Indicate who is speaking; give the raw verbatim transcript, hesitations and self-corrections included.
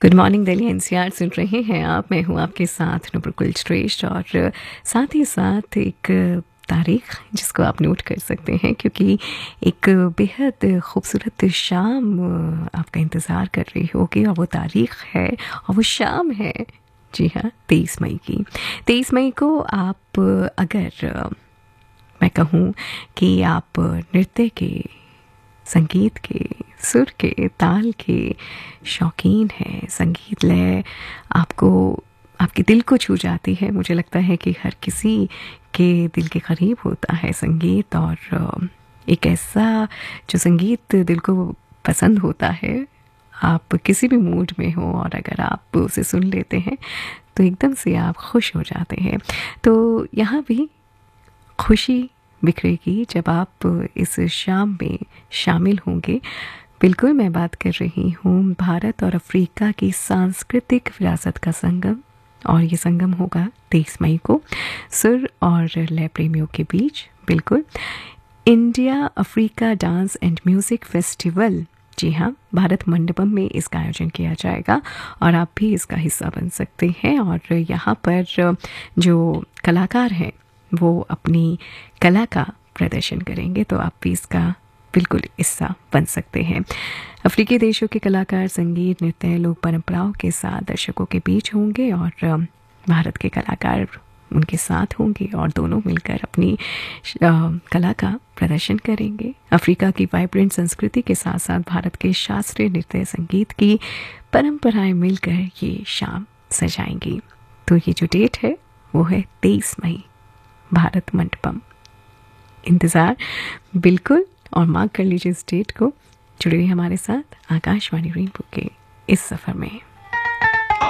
Speaker 1: Good morning Delhi NCR सुन रहे हैं आप। मैं हूं आपके साथ नुपुर श्रेष्ठ और साथ ही साथ एक तारीख जिसको आप नोट कर सकते हैं, क्योंकि एक बेहद खूबसूरत शाम आपका इंतज़ार कर रही होगी और वो तारीख है और वो शाम है, जी हाँ, तेईस मई की। तेईस मई को आप अगर मैं कहूँ कि आप नृत्य के, संगीत के, सुर के, ताल के शौकीन हैं, संगीत लय आपको, आपके दिल को छू जाती है। मुझे लगता है कि हर किसी के दिल के करीब होता है संगीत, और एक ऐसा जो संगीत दिल को पसंद होता है, आप किसी भी मूड में हो और अगर आप उसे सुन लेते हैं तो एकदम से आप खुश हो जाते हैं। तो यहाँ भी खुशी बिखरेगी जब आप इस शाम में शामिल होंगे। बिल्कुल, मैं बात कर रही हूँ भारत और अफ्रीका की सांस्कृतिक विरासत का संगम, और ये संगम होगा तेईस मई को सुर और लय प्रेमियों के बीच। बिल्कुल, India Africa dance and music festival, जी हाँ, भारत मंडपम में इसका आयोजन किया जाएगा और आप भी इसका हिस्सा बन सकते हैं। और यहाँ पर जो कलाकार हैं वो अपनी कला का प्रदर्शन करेंगे, तो आप भी इसका बिल्कुल हिस्सा बन सकते हैं। अफ्रीकी देशों के कलाकार संगीत, नृत्य, लोक परंपराओं के साथ दर्शकों के बीच होंगे और भारत के कलाकार उनके साथ होंगे और दोनों मिलकर अपनी कला का प्रदर्शन करेंगे। अफ्रीका की वाइब्रेंट संस्कृति के साथ साथ भारत के शास्त्रीय नृत्य, संगीत की परंपराएं मिलकर ये शाम सजाएंगी। तो ये जो डेट है वो है तेईस मई, भारत मंडपम। इंतज़ार बिल्कुल, और मार्क कर लीजिए इस डेट को। जुड़े रहिए हमारे साथ आकाशवाणी रेनबो के इस सफ़र में।